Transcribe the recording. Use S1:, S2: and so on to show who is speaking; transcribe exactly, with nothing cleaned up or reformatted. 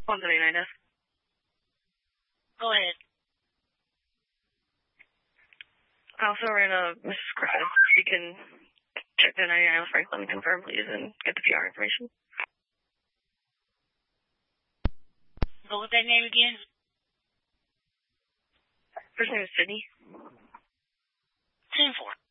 S1: one seventy-nine F.
S2: Go ahead.
S1: I also ran a Missus Griffith. You can check the ninety-nine with Franklin and confirm, please, and get the P R information.
S2: What was that name again?
S1: First name is Sydney.
S2: ten four.